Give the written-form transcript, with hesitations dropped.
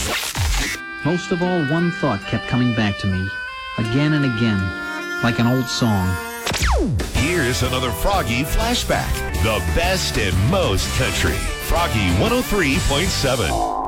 Most of all, one thought kept coming back to me, again and again, like an old song. Here's another Froggy flashback. The best and most country. Froggy 103.7.